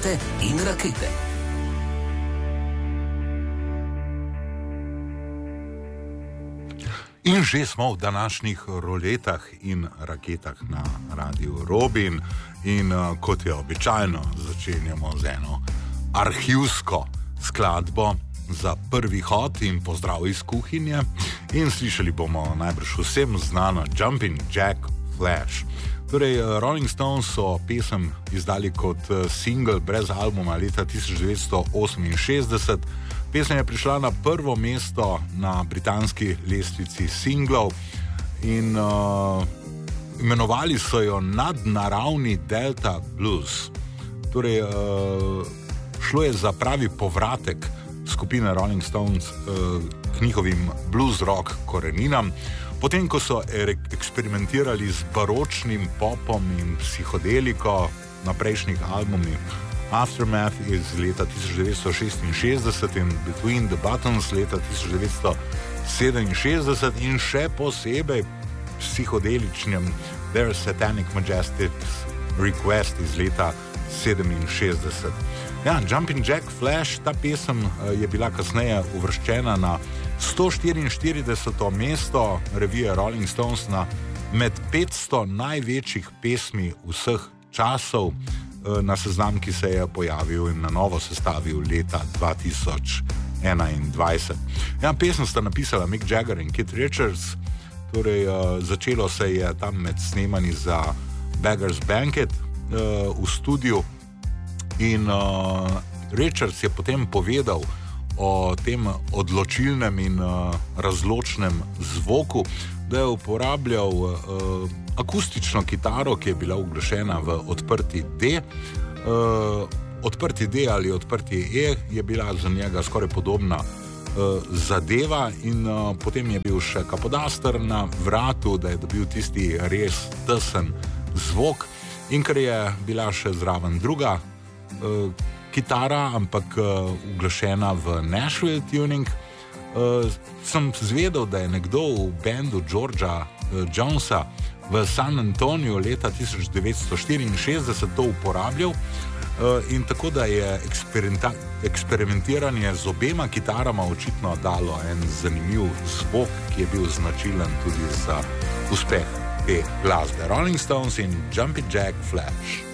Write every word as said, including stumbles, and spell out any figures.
rulete in rakete. In že smo v današnjih ruletah in raketah na Radiu Robin in uh, kot je običajno, začenjamo z eno arhivsko skladbo za prvi hod in pozdrav iz kuhinje. In slišali bomo najbrž vsem znano Jumping Jack Flash. Torej, Rolling Stones so pesem izdali kot single brez albuma leta tisoč devetsto oseminšestdeset. Pesem je prišla na prvo mesto na britanski lestvici singlov in uh, imenovali so jo nadnaravni Delta Blues. Torej, uh, šlo je za pravi povratek skupine Rolling Stones uh, k njihovim blues rock koreninam. Potem, ko so eksperimentirali z baročnim popom in psihodeliko na prejšnjih albumih Aftermath iz leta tisoč devetsto šestinšestdeset in Between the Buttons leta tisoč devetsto sedeminšestdeset in še posebej psihodeličnem Their Satanic Majesty's Request iz leta sedeminšestdeset. Ja, Jumping Jack Flash, ta pesem je bila kasneje uvrščena na sto štiriinštirideseto mesto revije Rolling Stones na med petsto največjih pesmi vseh časov, na seznam, ki se je pojavil in na novo sestavil leta dva tisoč enaindvajset. Ja, pesem sta napisala Mick Jagger in Keith Richards, torej uh, začelo se je tam med snemanji za Beggar's Banquet uh, v studiu in uh, Richards je potem povedal o tem odločilnem in uh, razločnem zvoku, da je uporabljal uh, akustično kitaro, ki je bila uglašena v odprti D. Uh, odprti D ali odprti E je bila za njega skoraj podobna uh, zadeva in uh, potem je bil še kapodaster na vratu, da je dobil tisti res tesen zvok in ker je bila še zraven druga uh, kitara, ampak uh, uglašena v Nashville tuning, uh, sem zvedel, da je nekdo v bendu Georgea uh, Jonesa v San Antoniju leta tisoč devetsto štiriinšestdeset to uporabljal uh, in tako da je eksperimentiranje z obema kitarama očitno dalo en zanimiv zvok, ki je bil značilen tudi za uspeh te glasbe. Rolling Stones in Jumping Jack Flash.